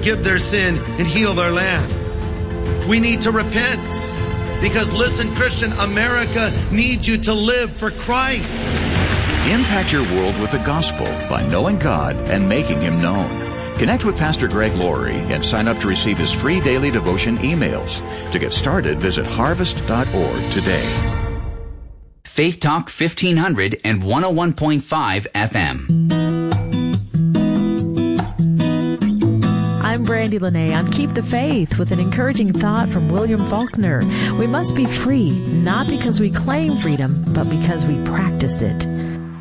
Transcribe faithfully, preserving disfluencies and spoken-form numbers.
forgive their sin and heal their land. We need to repent because, listen, Christian, America needs you to live for Christ. Impact your world with the gospel by knowing God and making Him known. Connect with Pastor Greg Laurie and sign up to receive his free daily devotion emails. To get started, visit harvest dot org today. Faith Talk fifteen hundred and one oh one point five F M. I'm Brandy Lene on Keep the Faith with an encouraging thought from William Faulkner. We must be free, not because we claim freedom, but because we practice it.